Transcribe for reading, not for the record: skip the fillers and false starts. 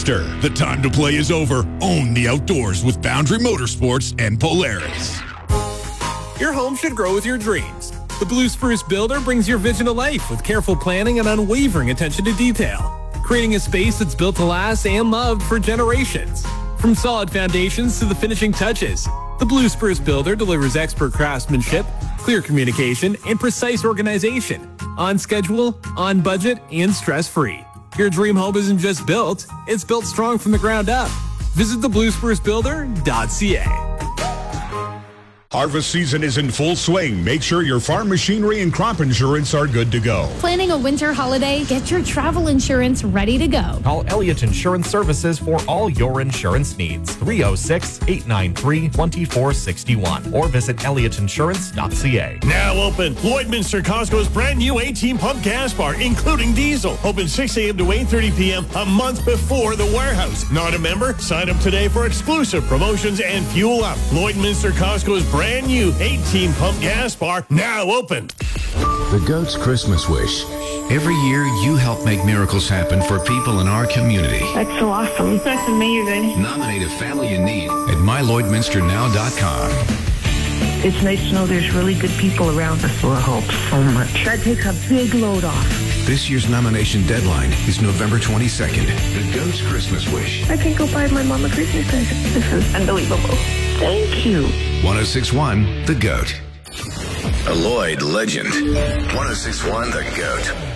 Roadster. The time to play is over. Own the outdoors with Boundary Motorsports and Polaris. Your home should grow with your dreams. The Blue Spruce Builder brings your vision to life with careful planning and unwavering attention to detail, creating a space that's built to last and loved for generations. From solid foundations to the finishing touches, the Blue Spruce Builder delivers expert craftsmanship, clear communication, and precise organization, on schedule, on budget, and stress-free. Your dream home isn't just built, it's built strong from the ground up. Visit thebluesprucebuilder.ca. Harvest season is in full swing. Make sure your farm machinery and crop insurance are good to go. Planning a winter holiday? Get your travel insurance ready to go. Call Elliott Insurance Services for all your insurance needs. 306-893-2461 or visit elliotinsurance.ca. Now open. Lloydminster Costco's brand new 18 pump gas bar, including diesel. Open 6 a.m. to 8:30 p.m. a month before the warehouse. Not a member? Sign up today for exclusive promotions and fuel up. Lloydminster Costco's brand new 18 pump gas bar, now open. The Goat's Christmas Wish. Every year you help make miracles happen for people in our community. That's so awesome. That's amazing. Nominate a family in need at mylloydminsternow.com. It's nice to know there's really good people around us who help so much. That takes a big load off. This year's nomination deadline is November 22nd. The Goat's Christmas Wish. I can go buy my mom a Christmas present. This is unbelievable. Thank you. 1061 The Goat. A Lloyd legend. 1061 The Goat.